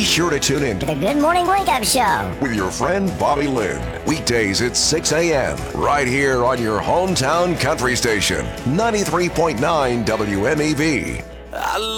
sure to tune in The Good Morning Wake Up Show. with your friend Bobby Lynn. Weekdays at 6 a.m. right here on your hometown country station, 93.9 WMEV.